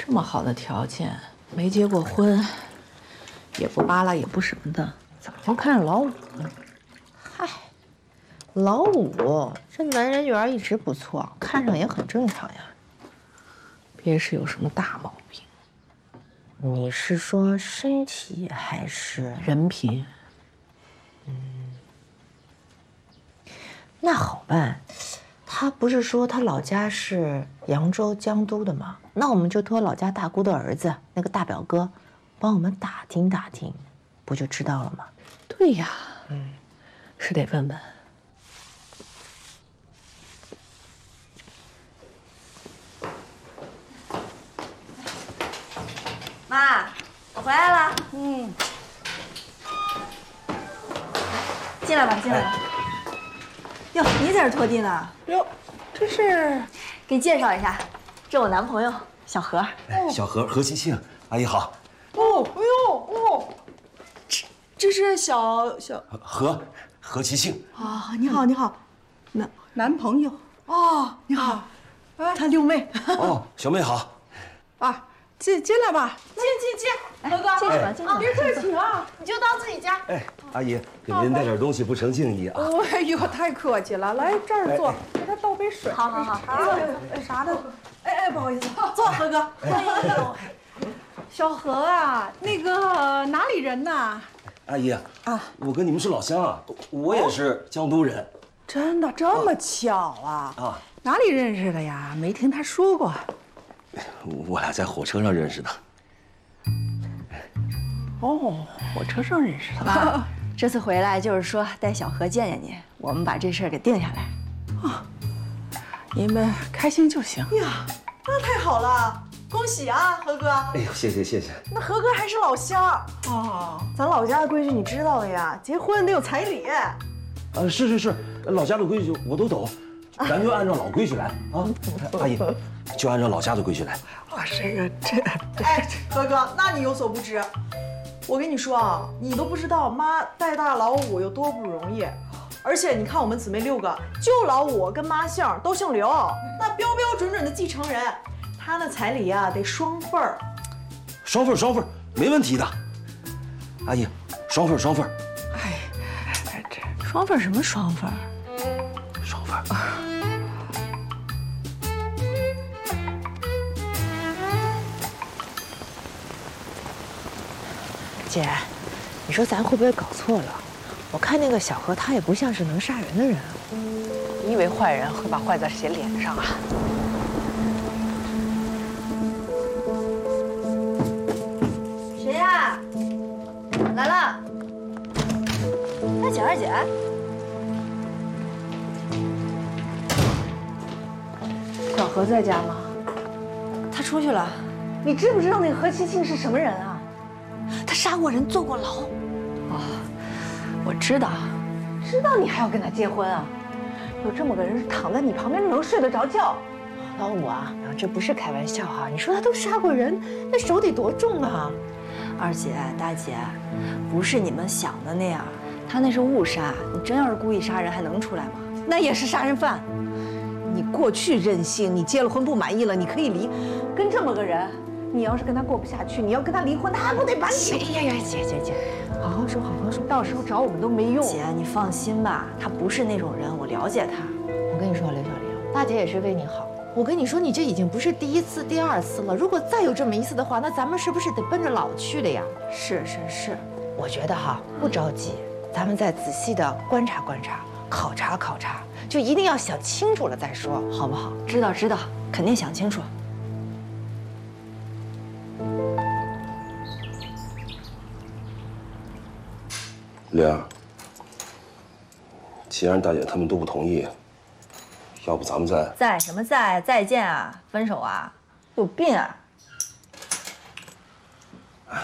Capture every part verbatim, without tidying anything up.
这么好的条件，没结过婚，也不扒拉，也不什么的，怎么就看上老五了？ 嗨，老五这男人缘一直不错，看上也很正常呀。 别是有什么大毛病？ 你是说身体还是人品？ 嗯，那好办。他不是说他老家是扬州江都的吗？那我们就托老家大姑的儿子，那个大表哥，帮我们打听打听，不就知道了吗？ 对呀，嗯，是得问问。 妈，我回来了。嗯，进来吧，进来吧。哟，你在这拖地呢？ 哟，这是给你介绍一下，这我男朋友小何。 哎，小何何其庆，阿姨好。 哦，哎呦哦，这这是小小何何其庆啊，你好你好，男男朋友哦，你好，哎，他六妹。 哦，小妹好。 啊。进进来吧，进进进，何哥， 进去吧，进去吧， 别客气啊，你就当自己家。 哎，阿姨，给您带点东西，不成敬意啊。 哎呦，太客气了，来这儿坐，给他倒杯水。 好好好， 哎啥的，哎哎，不好意思，坐，何哥。小何啊，那个哪里人呐？ 阿姨啊，我跟你们是老乡啊，我也是江都人。 真的这么巧啊？啊，哪里认识的呀？没听他说过。 我俩在火车上认识的。 哦，火车上认识的。 妈，这次回来就是说带小何见见你，我们把这事儿给定下来。 啊，你们开心就行。 呀，那太好了，恭喜啊，何哥！ 哎呦，谢谢谢谢。 那何哥还是老乡哦，咱老家的规矩你知道的呀，结婚得有彩礼。 呃，是是是，老家的规矩我都懂，咱就按照老规矩来啊。阿姨。就按照老家的规矩来。 哇，这个这，哎，何哥，那你有所不知，我跟你说啊，你都不知道妈带大老五有多不容易。而且你看我们姊妹六个，就老五跟妈姓都姓刘，那标标准准的继承人，他那彩礼呀、啊、得双份儿。 双份儿双份儿，没问题的。阿姨，双份儿双份儿。 哎，这双份儿什么双份儿？ 双份儿。啊姐，你说咱会不会搞错了？我看那个小何他也不像是能杀人的人。 你以为坏人会把坏字写脸上啊？ 谁呀？来了。大姐，二姐。 小何在家吗？ 他出去了。你知不知道那个何其庆是什么人啊？他杀过人，坐过牢。 哦，我知道， 知道你还要跟他结婚啊？有这么个人躺在你旁边，能睡得着觉？ 老五啊，这不是开玩笑哈、啊！你说他都杀过人，那手得多重啊！ 二姐、大姐，不是你们想的那样，他那是误杀。你真要是故意杀人，还能出来吗？ 那也是杀人犯。你过去任性，你结了婚不满意了，你可以离。跟这么个人。你要是跟他过不下去，你要跟他离婚，他还不得把你？ 哎呀呀，姐姐姐，好好说，好好说， 到时候找我们都没用。 姐，你放心吧，他不是那种人，我了解他。 我跟你说，刘小玲，大姐也是为你好。我跟你说，你这已经不是第一次、第二次了。如果再有这么一次的话，那咱们是不是得奔着老去了呀？ 是是是， 我觉得哈，不着急，咱们再仔细的观察观察、考察考察，就一定要想清楚了再说，好不好？ 知道知道，肯定想清楚。 玲儿，既然大姐他们都不同意，要不咱们再再什么再再见啊？分手啊？有病啊！ 哎，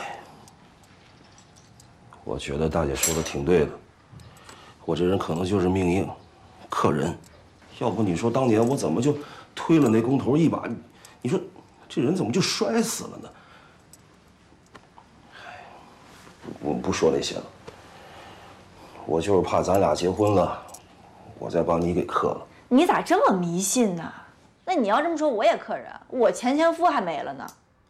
我觉得大姐说的挺对的，我这人可能就是命硬，克人。要不你说当年我怎么就推了那工头一把？你说这人怎么就摔死了呢？哎，我不说那些了。我就是怕咱俩结婚了，我再把你给克了。 你咋这么迷信呢？那你要这么说，我也克人，我前前夫还没了呢。